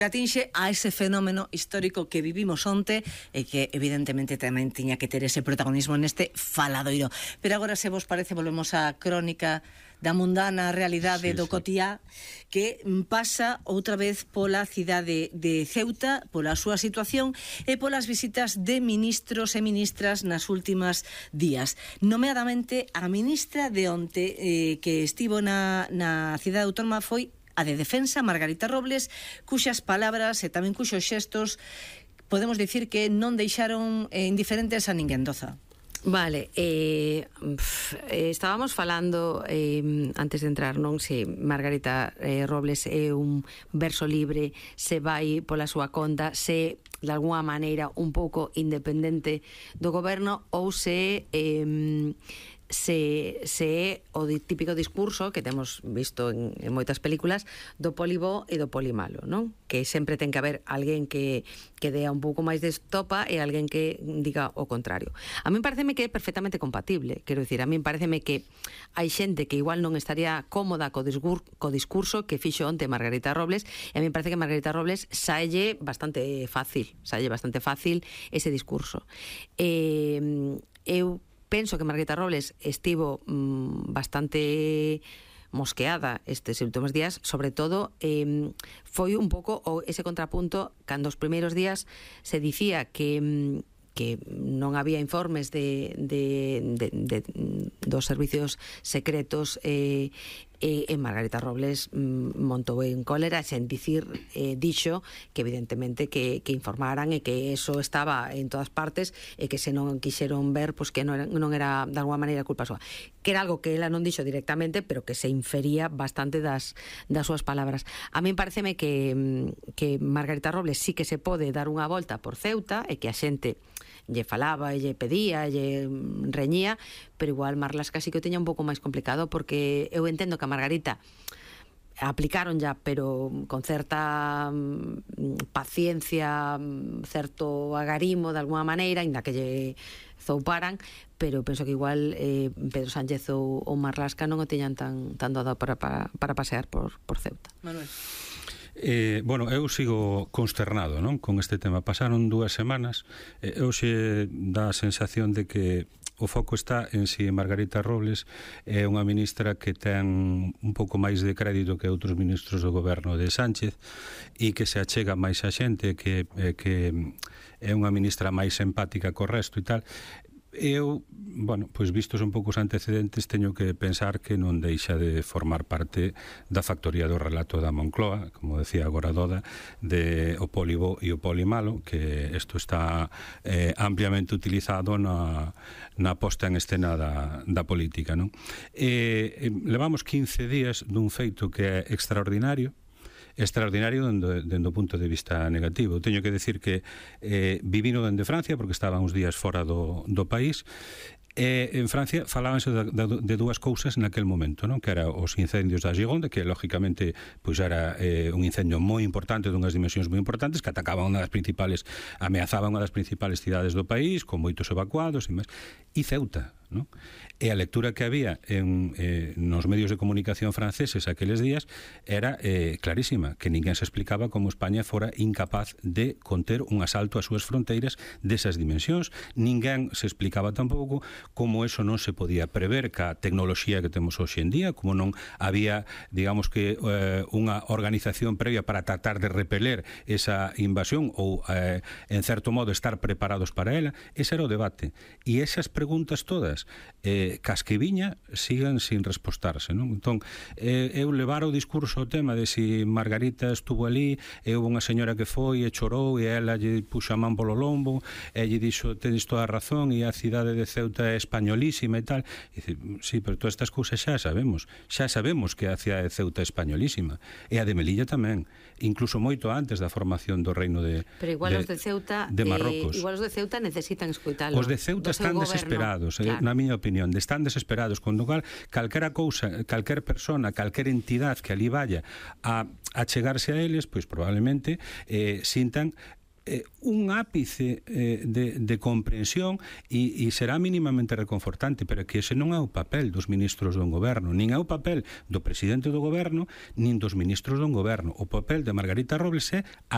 atinxe a ese fenómeno histórico que vivimos onte e que evidentemente tamén tiña que ter ese protagonismo neste faladoiro. Pero agora, se vos parece, volvemos á crónica da mundana realidade do cotiá, que pasa outra vez pola cidade de Ceuta, pola súa situación e polas visitas de ministros e ministras nas últimas días. Nomeadamente, a ministra de onte que estivo na cidade autónoma foi a de Defensa, Margarita Robles, cuxas palabras e tamén cuxos xestos podemos dicir que non deixaron indiferentes a ninguén, Doza. Vale, estábamos falando antes de entrar, non? Se Margarita Robles é un verso libre, se vai pola súa conta, se de alguna maneira un pouco independente do goberno, ou se é o típico discurso que temos visto en moitas películas do poli bo e do poli malo, non? Que sempre ten que haber alguén que dea un pouco máis de estopa e alguén que diga o contrario. A mí pareceme que é perfectamente compatible, quero dicir, a mí pareceme que hai xente que igual non estaría cómoda co discurso que fixo onte Margarita Robles, e a mí parece que Margarita Robles saelle bastante fácil ese discurso. Eu penso que Margarita Robles estivo bastante mosqueada estes últimos días, sobre todo foi un pouco ese contrapunto cando os primeiros días se dicía que non había informes dos servicios secretos e Margarita Robles montou en cólera sen dixo que evidentemente que informaran e que eso estaba en todas partes e que se non quixeron ver, pois que non era de alguma maneira culpa súa, que era algo que ela non dixo directamente, pero que se infería bastante das súas palabras. A min pareceme que Margarita Robles sí que se pode dar unha volta por Ceuta e que a xente lle falaba, lle pedía, lle reñía, pero igual Marlaska sí que o teña un pouco máis complicado, porque eu entendo que a Margarita aplicaron ya, pero con certa paciencia, certo agarimo de alguna maneira, ainda que lle zouparan, pero penso que igual Pedro Sánchez ou Marlaska non o teñan tan dado para pasear por Ceuta. Manuel. Bueno, eu sigo consternado, non, con este tema. Pasaron 2 semanas, eu xe dá a sensación de que o foco está en si Margarita Robles é unha ministra que ten un pouco máis de crédito que outros ministros do goberno de Sánchez e que se achega máis a xente, que é unha ministra máis empática co resto e tal. Eu, bueno, pois vistos un pouco os antecedentes, teño que pensar que non deixa de formar parte da factoría do relato da Moncloa, como decía agora Doda, de o poli bo e o poli malo, que isto está ampliamente utilizado na posta en escena da política, non? Levamos 15 días dun feito que é extraordinario dende o punto de vista negativo. Teño que decir que vivino dende Francia, porque estaba uns días fora do país, e en Francia falábanse de 2 cousas naquel momento, non? Que era os incendios da Gironde, que lógicamente pois era un incendio moi importante, dunhas dimensións moi importantes, que atacaban ameazaban unha das principales cidades do país, con moitos evacuados e máis, e Ceuta, non? E a lectura que había nos medios de comunicación franceses aqueles días era clarísima, que ninguén se explicaba como España fora incapaz de conter un asalto ás súas fronteiras desas dimensións. Ninguén se explicaba tampouco como eso non se podía prever ca tecnoloxía que temos hoxe en día, como non había, digamos que unha organización previa para tratar de repeler esa invasión ou, en certo modo, estar preparados para ela. Ese era o debate. E esas preguntas todas cas que viña sigan sin respostarse, non? Entón, eu levar o discurso ao tema de si Margarita estuvo ali e houve unha señora que foi e chorou e ela lle puxo a man polo lombo e lle dixo, tedes toda a razón e a cidade de Ceuta é españolísima e tal. E dice, sí, pero todas estas cousas xa sabemos que a cidade de Ceuta é españolísima, e a de Melilla tamén, incluso moito antes da formación do reino de Marrocos. Igual os de Ceuta necesitan escoitalo. Os de Ceuta están desesperados, claro. Na miña opinión, están desesperados, con lo cual calquera cousa, calquer persona, calquer entidade que ali vaya a chegarse a eles, pois probablemente sintan un ápice de comprensión e será mínimamente reconfortante, pero que ese non é o papel dos ministros do goberno, nin é o papel do presidente do goberno, nin dos ministros do goberno. O papel de Margarita Robles é